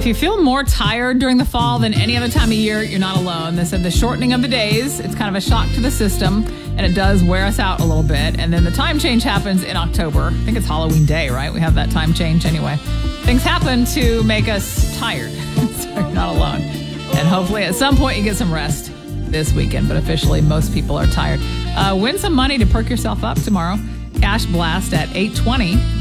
If you feel more tired during the fall than any other time of year, you're not alone. They said the shortening of the days, it's kind of a shock to the system, and it does wear us out a little bit. And then the time change happens in October. I think it's Halloween Day, right? We have that time change anyway. Things happen to make us tired, so you're not alone. And hopefully at some point you get some rest this weekend, but officially most people are tired. Win some money to perk yourself up tomorrow. Cash Blast at 8:20.